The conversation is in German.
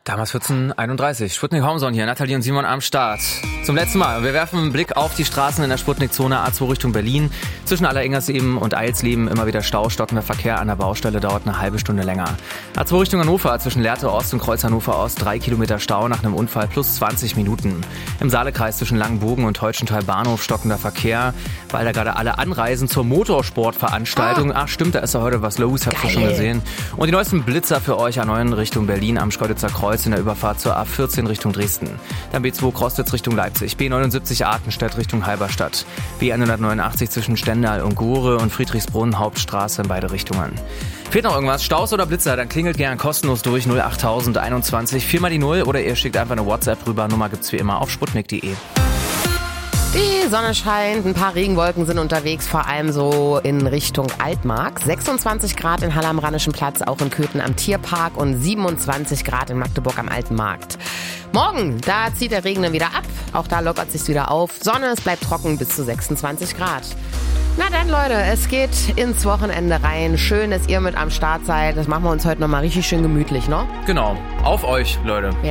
Damals 14:31. Sputnik Homson hier, Nathalie und Simon am Start. Zum letzten Mal. Wir werfen einen Blick auf die Straßen in der Sputnik-Zone A2 Richtung Berlin. Zwischen Alleringers-Eben und Eilsleben immer wieder Stau. Stockender Verkehr an der Baustelle dauert eine halbe Stunde länger. A2 Richtung Hannover zwischen Lehrte Ost und Kreuz Hannover Ost 3 Kilometer Stau nach einem Unfall plus 20 Minuten. Im Saalekreis zwischen Langenbogen und Teutschenthal Bahnhof stockender Verkehr, weil da gerade alle anreisen zur Motorsportveranstaltung. Ach stimmt, da ist ja heute was los, habt ihr schon gesehen. Und die neuesten Blitzer für euch an Richtung Berlin am Schkeuditzer Kreuz in der Überfahrt zur A14 Richtung Dresden. Dann B2 Krostitz Richtung Leipzig, B79 Artenstedt Richtung Halberstadt, B189 zwischen Stendal und Gore und Friedrichsbrunn Hauptstraße in beide Richtungen. Fehlt noch irgendwas? Staus oder Blitzer? Dann klingelt gern kostenlos durch 08021 4 mal die 0 oder ihr schickt einfach eine WhatsApp rüber. Nummer gibt's wie immer auf sputnik.de. Die Sonne scheint, ein paar Regenwolken sind unterwegs, vor allem so in Richtung Altmark. 26 Grad in Halle am Rheinischen Platz, auch in Köthen am Tierpark und 27 Grad in Magdeburg am Alten Markt. Morgen, da zieht der Regen dann wieder ab, auch da lockert sich's wieder auf. Sonne, es bleibt trocken bis zu 26 Grad. Na dann, Leute, es geht ins Wochenende rein. Schön, dass ihr mit am Start seid. Das machen wir uns heute nochmal richtig schön gemütlich, ne? Genau, auf euch, Leute. Ja.